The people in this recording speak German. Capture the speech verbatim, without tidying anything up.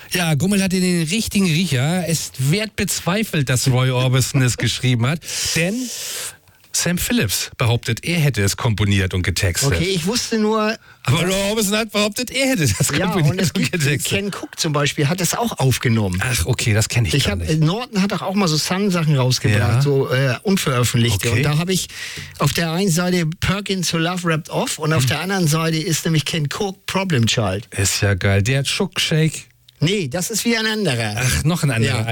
Ja, Gummel hatte den richtigen Riecher. Es wird bezweifelt, dass Roy Orbison es geschrieben hat, denn Sam Phillips behauptet, er hätte es komponiert und getextet. Okay, ich wusste nur... Aber Roy Orbison hat behauptet, er hätte das Ja, komponiert und es gibt, getextet. Ken Cook zum Beispiel hat es auch aufgenommen. Ach, okay, das kenne ich, Ich gar hab, nicht. Norton hat auch, auch mal so Sun-Sachen rausgebracht, Ja. so äh, unveröffentlichte. Okay. Und da habe ich auf der einen Seite Perkins to Love Wrapped Off und auf Hm. der anderen Seite ist nämlich Ken Cook Problem Child. Ist ja geil. Der Shook Shake. Nee, das ist wie ein anderer. Ach, noch ein anderer. Ja.